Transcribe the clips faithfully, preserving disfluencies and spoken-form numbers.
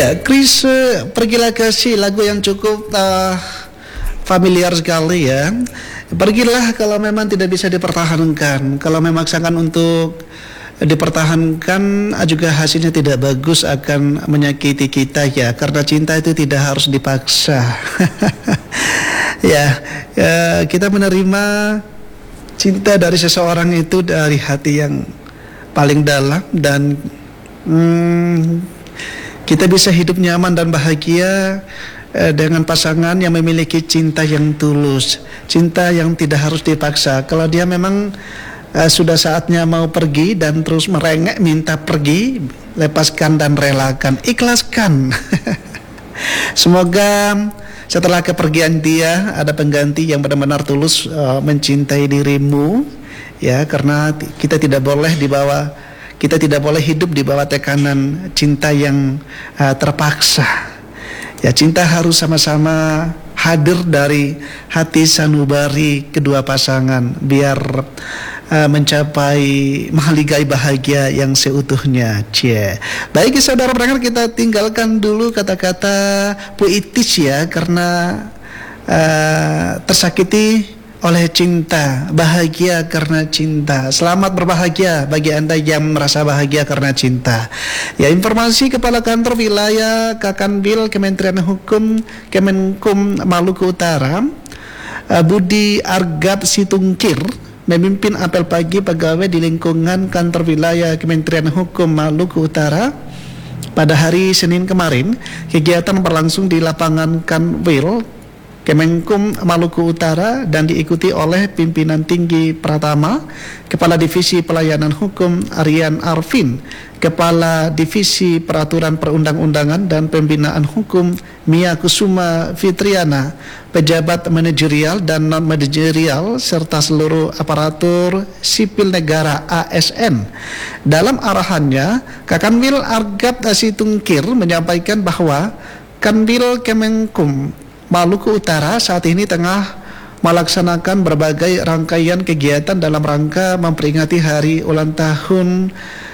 Ya, Chris, uh, pergilah kasih lagu yang cukup uh, familiar sekali ya. Pergilah kalau memang tidak bisa dipertahankan. Kalau memaksakan untuk dipertahankan juga hasilnya tidak bagus, akan menyakiti kita ya. Karena cinta itu tidak harus dipaksa. ya, ya, kita menerima cinta dari seseorang itu dari hati yang paling dalam dan hmm, kita bisa hidup nyaman dan bahagia eh, dengan pasangan yang memiliki cinta yang tulus, cinta yang tidak harus dipaksa. Kalau dia memang eh, sudah saatnya mau pergi dan terus merengek minta pergi, lepaskan dan relakan, ikhlaskan. Semoga setelah kepergian dia ada pengganti yang benar-benar tulus uh, mencintai dirimu, ya, karena kita tidak boleh dibawa Kita tidak boleh hidup di bawah tekanan cinta yang uh, terpaksa. Ya, cinta harus sama-sama hadir dari hati sanubari kedua pasangan biar uh, mencapai mahligai bahagia yang seutuhnya. Cie. Baik saudara pendengar, kita tinggalkan dulu kata-kata puitis ya, karena uh, tersakiti oleh cinta, bahagia karena cinta. Selamat berbahagia bagi Anda yang merasa bahagia karena cinta. Ya, informasi Kepala Kantor Wilayah Kakanwil Kementerian Hukum Kemenkum Maluku Utara, Budi Argat Situngkir, memimpin apel pagi pegawai di lingkungan Kantor Wilayah Kementerian Hukum Maluku Utara pada hari Senin kemarin. Kegiatan berlangsung di lapangan Kanwil Kemenkum Maluku Utara dan diikuti oleh pimpinan tinggi Pratama, Kepala Divisi Pelayanan Hukum Aryan Arvin, Kepala Divisi Peraturan Perundang-undangan dan Pembinaan Hukum Mia Kusuma Fitriana, pejabat manajerial dan non-manajerial serta seluruh aparatur sipil negara A S N. Dalam arahannya, Kakanwil Argat Situngkir menyampaikan bahwa Kanwil Kemenkum Maluku Utara saat ini tengah melaksanakan berbagai rangkaian kegiatan dalam rangka memperingati hari ulang tahun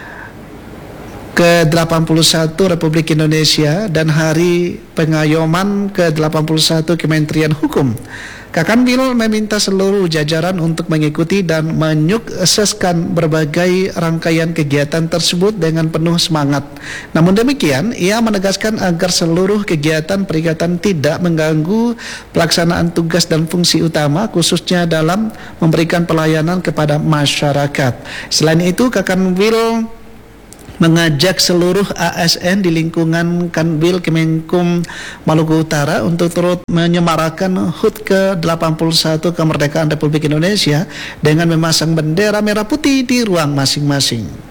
ke delapan puluh satu Republik Indonesia dan Hari Pengayoman ke delapan puluh satu Kementerian Hukum. Kakanwil meminta seluruh jajaran untuk mengikuti dan menyukseskan berbagai rangkaian kegiatan tersebut dengan penuh semangat. Namun demikian, ia menegaskan agar seluruh kegiatan perikatan tidak mengganggu pelaksanaan tugas dan fungsi utama, khususnya dalam memberikan pelayanan kepada masyarakat. Selain itu, Kakanwil mengajak seluruh A S N di lingkungan Kanwil Kemenkum Maluku Utara untuk turut menyemarakan H U T ke delapan puluh satu kemerdekaan Republik Indonesia dengan memasang bendera merah putih di ruang masing-masing.